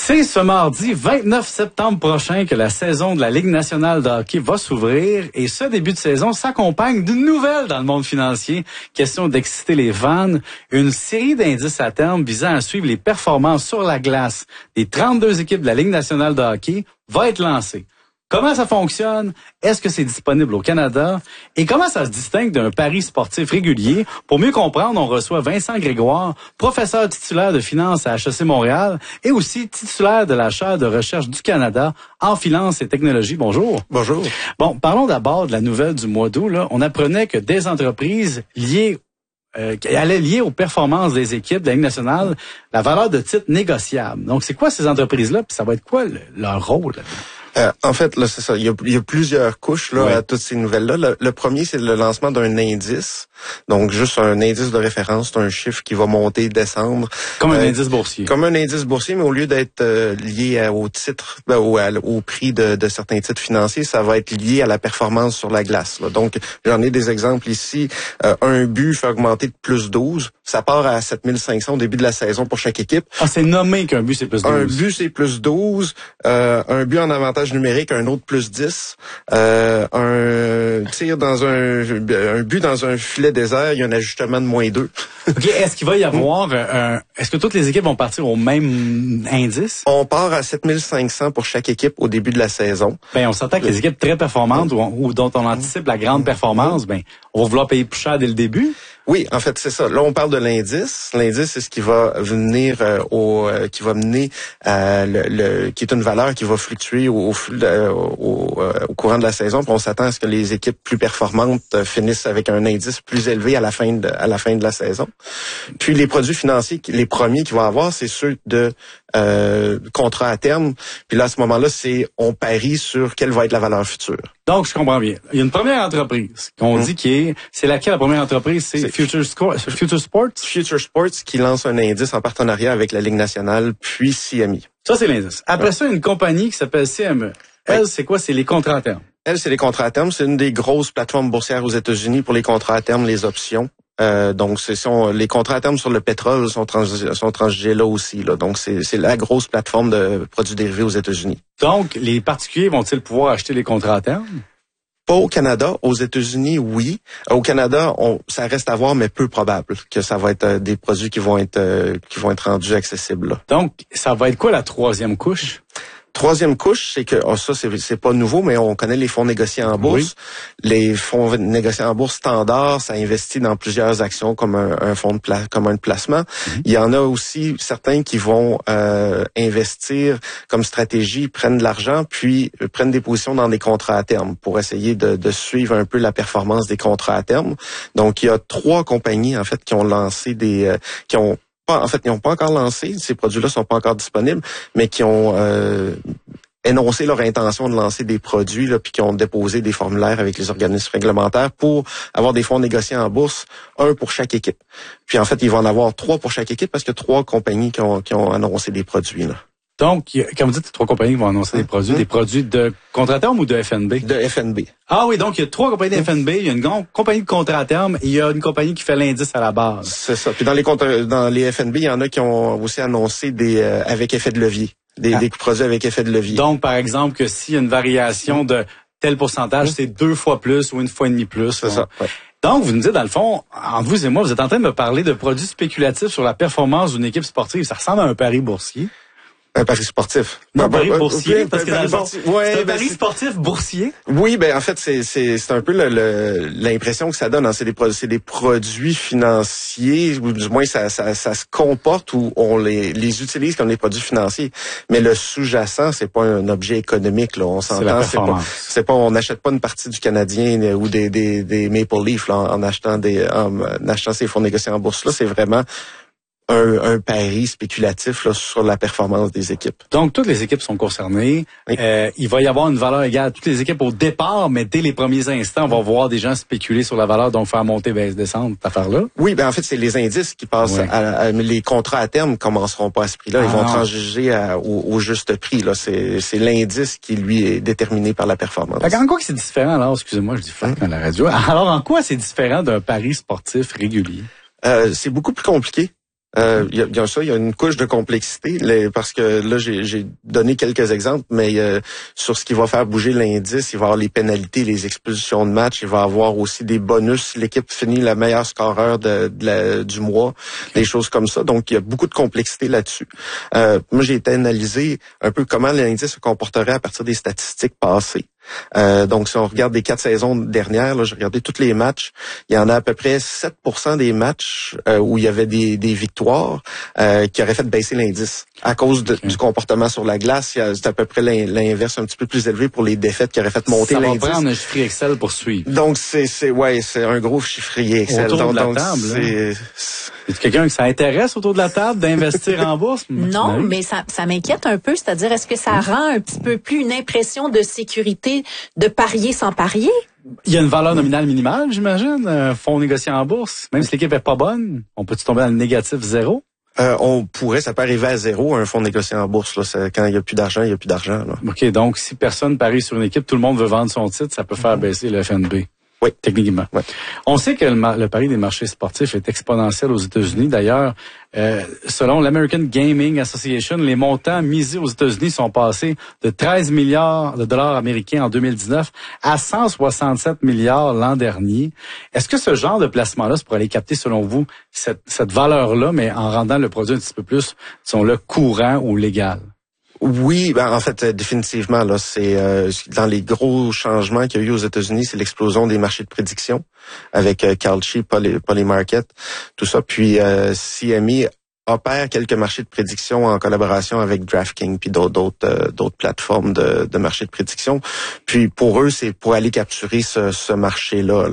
C'est ce mardi 29 septembre prochain que la saison de la Ligue nationale de hockey va s'ouvrir et ce début de saison s'accompagne d'une nouvelle dans le monde financier. Question d'exciter les fans. Une série d'indices à terme visant à suivre les performances sur la glace des 32 équipes de la Ligue nationale de hockey va être lancée. Comment ça fonctionne? Est-ce que c'est disponible au Canada? Et comment ça se distingue d'un pari sportif régulier? Pour mieux comprendre, on reçoit Vincent Grégoire, professeur titulaire de finance à HEC Montréal et aussi titulaire de la chaire de recherche du Canada en finance et technologie. Bonjour. Bonjour. Bon, parlons d'abord de la nouvelle du mois d'août. Là. On apprenait que des entreprises liées qui allaient lier aux performances des équipes de la Ligue nationale la valeur de titres négociables. Donc, c'est quoi ces entreprises-là? Puis ça va être quoi leur rôle là-dedans? En fait, là, c'est ça. Il y a plusieurs couches là à toutes ces nouvelles-là. Le premier, c'est le lancement d'un indice. Donc, juste un indice de référence, c'est un chiffre qui va monter, descendre. Comme un indice boursier. Comme un indice boursier, mais au lieu d'être lié au titre, au prix de certains titres financiers, ça va être lié à la performance sur la glace. Là. Donc, j'en ai des exemples ici. Un but fait augmenter de plus 12. Ça part à 7500 au début de la saison pour chaque équipe. Ah, c'est nommé qu'un but, c'est plus 12. Un but, c'est plus 12. Un but en avantage numérique, un autre plus 10. Un tir dans un but dans un filet désert, il y a un ajustement de moins 2. OK. Est-ce qu'il va y avoir est-ce que toutes les équipes vont partir au même indice? On part à 7500 pour chaque équipe au début de la saison. Ben, on s'entend que les équipes très performantes ou dont on anticipe la grande performance, ben, on va vouloir payer plus cher dès le début. Oui, en fait, c'est ça. Là, on parle de l'indice. L'indice, c'est ce qui va venir qui va mener qui est une valeur qui va fluctuer au courant de la saison. Puis on s'attend à ce que les équipes plus performantes finissent avec un indice plus élevé à la fin de la saison. Puis les produits financiers, les premiers qu'il va avoir, c'est ceux de contrats à terme. Puis là, à ce moment-là, on parie sur quelle va être la valeur future. Donc, je comprends bien. Il y a une première entreprise qu'on dit c'est laquelle la première entreprise? C'est Future Sports? Future Sports qui lance un indice en partenariat avec la Ligue nationale, puis CMI. Ça, c'est l'indice. Après ça, une compagnie qui s'appelle CME. Elle, c'est quoi? C'est les contrats à terme. Elle, c'est les contrats à terme. C'est une des grosses plateformes boursières aux États-Unis pour les contrats à terme, les options. Donc, les contrats à terme sur le pétrole sont transgés là aussi. Là. Donc, c'est la grosse plateforme de produits dérivés aux États-Unis. Donc, les particuliers vont-ils pouvoir acheter les contrats à terme? Pas au Canada. Aux États-Unis, oui. Au Canada, ça reste à voir, mais peu probable que ça va être des produits qui vont être rendus accessibles. Là. Donc, ça va être quoi la troisième couche? Troisième couche, c'est que ça c'est pas nouveau, mais on connaît les fonds négociés en bourse. Oui. Les fonds négociés en bourse standard, ça investit dans plusieurs actions comme un fonds comme un placement. Mm-hmm. Il y en a aussi certains qui vont investir comme stratégie, prennent de l'argent, puis prennent des positions dans des contrats à terme pour essayer de suivre un peu la performance des contrats à terme. Donc il y a 3 compagnies en fait qui ont lancé ils n'ont pas encore lancé, ces produits-là sont pas encore disponibles, mais qui ont énoncé leur intention de lancer des produits, là, puis qui ont déposé des formulaires avec les organismes réglementaires pour avoir des fonds négociés en bourse, un pour chaque équipe. Puis en fait, ils vont en avoir 3 pour chaque équipe parce qu'il y a 3 compagnies qui ont annoncé des produits. Là. Donc, comme vous dites, 3 compagnies qui vont annoncer des produits de contrat à terme ou de FNB? De FNB. Ah oui, donc il y a 3 compagnies de FNB, il y a une compagnie de contrat à terme et il y a une compagnie qui fait l'indice à la base. C'est ça. Puis dans les FNB, il y en a qui ont aussi annoncé des avec effet de levier, des produits avec effet de levier. Donc, par exemple, que s'il y a une variation de tel pourcentage, c'est 2 fois plus ou 1 fois et demi plus. C'est ça. Ouais. Donc, vous nous dites, dans le fond, entre vous et moi, vous êtes en train de me parler de produits spéculatifs sur la performance d'une équipe sportive. Ça ressemble à un pari boursier. Un pari sportif. Un pari boursier, parce que dans le fond, c'est un pari sportif boursier. Oui, en fait, c'est un peu l'impression que ça donne. Hein. C'est des produits financiers, ou du moins ça se comporte où on les utilise comme des produits financiers. Mais le sous-jacent, c'est pas un objet économique. Là. On s'entend, c'est pas, on n'achète pas une partie du Canadien ou des Maple Leafs là, en achetant ces fonds négociés en bourse. Là, c'est vraiment un pari spéculatif là, sur la performance des équipes. Donc, toutes les équipes sont concernées. Oui. Il va y avoir une valeur égale à toutes les équipes au départ, mais dès les premiers instants, on va voir des gens spéculer sur la valeur, donc faire monter, baisse, descendre, cette affaire-là. Oui, en fait, c'est les indices qui passent les contrats à terme commenceront pas à ce prix-là. Ils vont transiger au juste prix. Là. C'est l'indice qui, lui, est déterminé par la performance. En quoi c'est différent, alors, excusez-moi, je dis flac à la radio. Alors, en quoi c'est différent d'un pari sportif régulier? C'est beaucoup plus compliqué. Il y a une couche de complexité, parce que là, j'ai donné quelques exemples, mais sur ce qui va faire bouger l'indice, il va y avoir les pénalités, les expulsions de match, il va y avoir aussi des bonus, l'équipe finit la meilleure scoreur du mois, des choses comme ça. Donc, il y a beaucoup de complexité là-dessus. Moi, j'ai été analysé un peu comment l'indice se comporterait à partir des statistiques passées. Donc, si on regarde les 4 saisons dernières, là, j'ai regardé tous les matchs. Il y en a à peu près 7% des matchs où il y avait des victoires qui auraient fait baisser l'indice. À cause du comportement sur la glace, c'est à peu près l'inverse, un petit peu plus élevé pour les défaites qui auraient fait monter l'indice. Ça va prendre un chiffrier Excel pour suivre. Donc, c'est un gros chiffrier Excel. Autour de la table, est-ce quelqu'un qui s'intéresse autour de la table d'investir en bourse? Non, mais ça m'inquiète un peu. C'est-à-dire, est-ce que ça rend un petit peu plus une impression de sécurité de parier sans parier? Il y a une valeur nominale minimale, j'imagine, un fonds négocié en bourse. Même si l'équipe est pas bonne, on peut-tu tomber dans le négatif 0? Ça peut arriver à 0, un fonds négocié en bourse. Là, quand il n'y a plus d'argent, il n'y a plus d'argent. Là. OK, donc si personne parie sur une équipe, tout le monde veut vendre son titre, ça peut faire baisser le FNB. Oui. Techniquement. Oui. On sait que le pari des marchés sportifs est exponentiel aux États-Unis. D'ailleurs, selon l'American Gaming Association, les montants misés aux États-Unis sont passés de 13 milliards de dollars américains en 2019 à 167 milliards l'an dernier. Est-ce que ce genre de placement-là, c'est pour aller capter, selon vous, cette valeur-là, mais en rendant le produit un petit peu plus, disons-le, courant ou légal? Oui, en fait, définitivement, là, c'est dans les gros changements qu'il y a eu aux États-Unis, c'est l'explosion des marchés de prédiction avec Kalshi, Polymarket, tout ça. Puis CME opère quelques marchés de prédiction en collaboration avec DraftKings puis d'autres plateformes de marchés de prédiction. Puis pour eux, c'est pour aller capturer ce marché-là.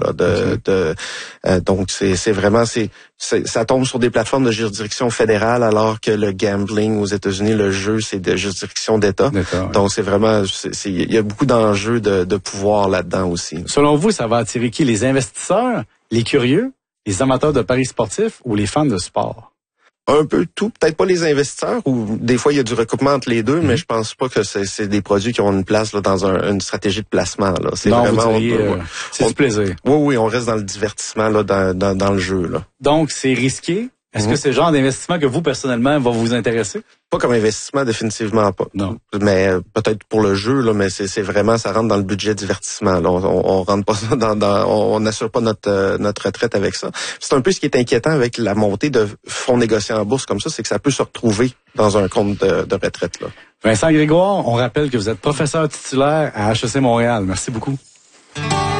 Donc c'est vraiment ça tombe sur des plateformes de juridiction fédérale, alors que le gambling aux États-Unis, le jeu, c'est de juridiction d'État. Donc c'est vraiment, il y a beaucoup d'enjeux de pouvoir là-dedans aussi. Selon vous, ça va attirer qui? Les investisseurs, les curieux, les amateurs de paris sportifs ou les fans de sport? Un peu tout, peut-être pas les investisseurs, ou des fois il y a du recoupement entre les deux, mais je pense pas que c'est des produits qui ont une place là, dans une stratégie de placement. Là. C'est non, vraiment c'est du plaisir. Oui, on reste dans le divertissement là, dans le jeu. Là. Donc c'est risqué. Est-ce que c'est le genre d'investissement que vous, personnellement, va vous intéresser? Pas comme investissement, définitivement pas. Non. Mais peut-être pour le jeu, là, mais c'est vraiment, ça rentre dans le budget divertissement. Là. On rentre pas on n'assure pas notre retraite avec ça. C'est un peu ce qui est inquiétant avec la montée de fonds négociés en bourse comme ça, c'est que ça peut se retrouver dans un compte de retraite. Là. Vincent Grégoire, on rappelle que vous êtes professeur titulaire à HEC Montréal. Merci beaucoup.